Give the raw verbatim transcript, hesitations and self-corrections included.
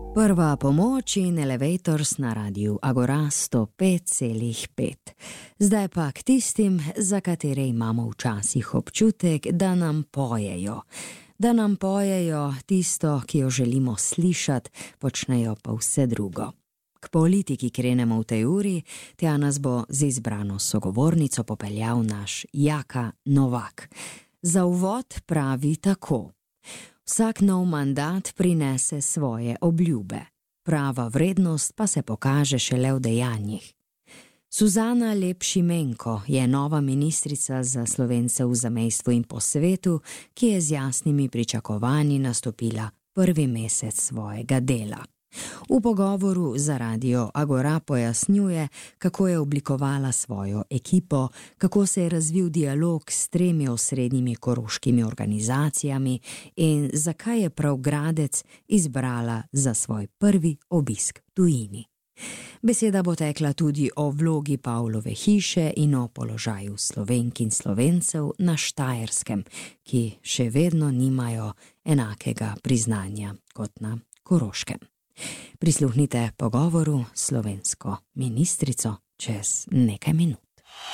Prva pomoč in Elevators na radiju Agora sto pet celih pet. Zdaj pa k tistim, za katere imamo včasih občutek, da nam pojejo. Da nam pojejo tisto, ki jo želimo slišati, počnejo pa vse drugo. K politiki krenemo v tej uri, tja nas bo z izbrano sogovornico popeljal naš Jaka Novak. Za uvod pravi tako: vsak nov mandat prinese svoje obljube, prava vrednost pa se pokaže šele v dejanjih. Suzana Lep Šimenko je nova ministrica za Slovence v zamejstvu in po svetu, ki je z jasnimi pričakovanji nastopila prvi mesec svojega dela. V pogovoru za radio Agora pojasnjuje, kako je oblikovala svojo ekipo, kako se je razvil dialog s tremi osrednjimi koroškimi organizacijami in zakaj je prav Gradec izbrala za svoj prvi obisk v tujini. Beseda bo tekla tudi o vlogi Pavlove hiše in o položaju Slovenk in Slovencev na Štajerskem, ki še vedno nimajo enakega priznanja kot na Koroškem. Prisluhnite pogovoru s slovensko ministrico čez nekaj minut.